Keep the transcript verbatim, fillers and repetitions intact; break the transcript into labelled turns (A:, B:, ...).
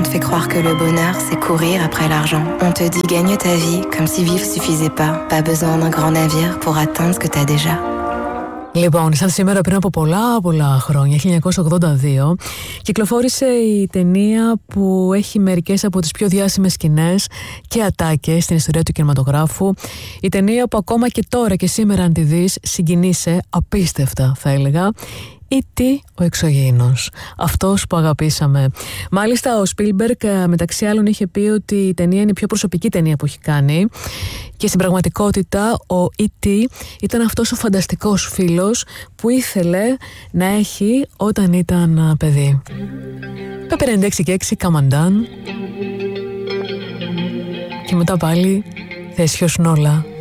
A: te fait croire que le bonheur, c'est courir après l'argent. On te dit gagne ta vie comme si vivre suffisait pas. Pas besoin d'un grand navire pour atteindre ce que t'as déjà.
B: Λοιπόν, σαν σήμερα πριν από πολλά πολλά χρόνια, χίλια εννιακόσια ογδόντα δύο, κυκλοφόρησε η ταινία που έχει μερικές από τις πιο διάσημες σκηνές και ατάκες στην ιστορία του κινηματογράφου. Η ταινία που ακόμα και τώρα και σήμερα αν τη δεις συγκινείσαι απίστευτα, θα έλεγα. Ή τι ο εξωγήινος, αυτός που αγαπήσαμε. Μάλιστα ο Σπίλμπεργκ μεταξύ άλλων είχε πει ότι η ταινία είναι η πιο προσωπική ταινία που έχει κάνει και στην πραγματικότητα ο Ι Τι ήταν αυτός ο φανταστικός φίλος που ήθελε να έχει όταν ήταν παιδί. Πέπερ ενενήντα έξι και έξι Καμαντάν και μετά πάλι θα ισιώσουν όλα.